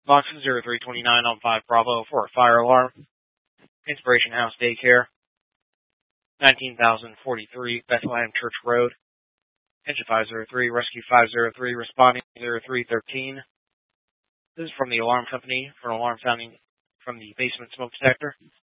Box 0329 on 5 Bravo for a fire alarm. Inspiration House Daycare, 19,043 Bethlehem Church Road. Engine 503, Rescue 503, responding 0313. This is from the alarm company for an alarm sounding from the basement smoke detector.